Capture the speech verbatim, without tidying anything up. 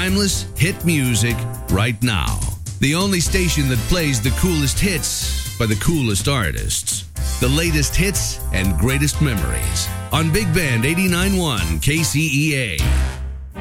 timeless hit music right now. The only station that plays the coolest hits by the coolest artists. The latest hits and greatest memories on Big Band eighty-nine point one K C E A.